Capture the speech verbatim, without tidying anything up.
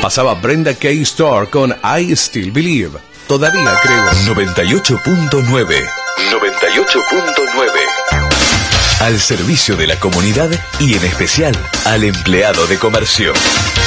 Pasaba Brenda K. Starr con I Still Believe. Todavía creo. noventa y ocho punto nueve. noventa y ocho punto nueve. Al servicio de la comunidad y en especial al empleado de comercio.